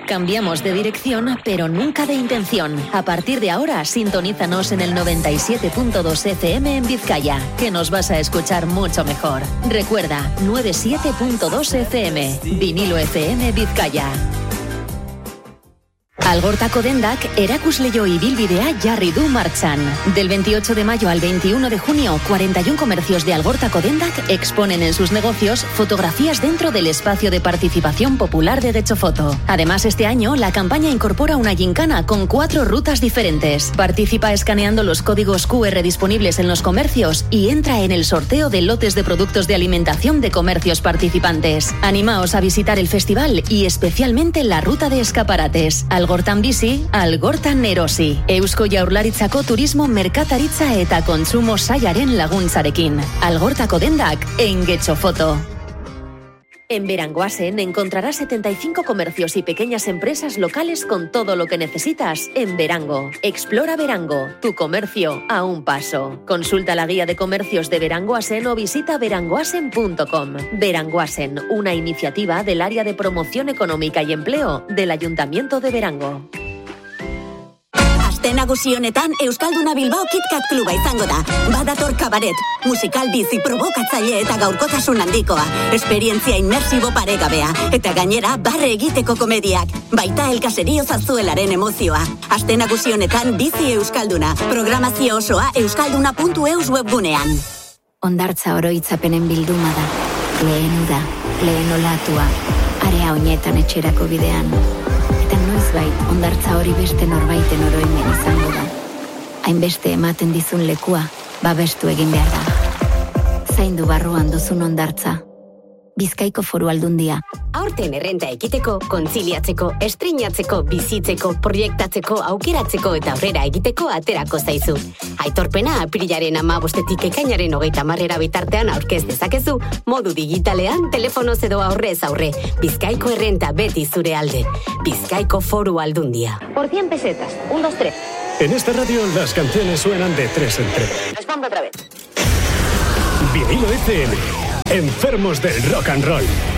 Cambiamos de dirección, pero nunca de intención. A partir de ahora, sintonízanos en el 97.2 FM en Vizcaya, que nos vas a escuchar mucho mejor. Recuerda, 97.2 FM, Vinilo FM Vizcaya. Algortako dendak erakusleio ibilbidea jarri du martxan. Del 28 de mayo al 21 de junio, 41 comercios de Algortako dendak exponen en sus negocios fotografías dentro del espacio de participación popular de Getxofoto. Además, este año, la campaña incorpora una gincana con 4 rutas diferentes. Participa escaneando los códigos QR disponibles en los comercios y entra en el sorteo de lotes de productos de alimentación de comercios participantes. Animaos a visitar el festival y especialmente la ruta de escaparates. Algortan bizi, algortan erosi. Eusko Jaurlaritzako turismo, merkataritza eta kontsumo sailaren laguntzarekin. Algortako dendak en Getxofoto. En Berangoasen encontrarás 75 comercios y pequeñas empresas locales con todo lo que necesitas en Berango. Explora Berango, tu comercio a un paso. Consulta la guía de comercios de Berangoasen o visita berangoasen.com. Berangoasen, una iniciativa del Área de Promoción Económica y Empleo del Ayuntamiento de Berango. Aste nagusi honetan Euskalduna Bilbao KitKat Kluba izango da. Badator kabaret, musikal bizi provokatzaile eta gaurkotasun handikoa, esperientzia inmersibo paregabea, eta gainera barre egiteko komediak, baita elkaserio zazuelaren emozioa. Aste nagusi honetan bizi Euskalduna, programazio osoa euskalduna.eus webgunean. Hondartza oroitzapenen bilduma da, lehen uda, lehen olatua, area oinetan etxerako bidean. Eta noizbait, hondartza hori beste norbaiten oroimen izango da. Hainbeste ematen dizun lekua, babestu egin behar da. Zaindu barruan duzun hondartza. Bizkaiko Foru Aldundia. Aurten errenta ekiteko, kontziliatzeko, estreinatzeko, bizitzeko, proiektatzeko, aukeratzeko eta aurrera egiteko aterako zaizu. Aitorpena apirilaren 15-tik ekainaren 30 bitartean aurkez dezakezu, modu digitalean, telefonoz edo aurrez aurre. Bizkaiko errenta beti zure alde. Bizkaiko Foru Aldundia. Por 100 pesetas. 1, 2, 3. En esta radio las canciones suenan de 3 en 3. Respondo otra vez. Vinilo FM. Enfermos del rock and roll.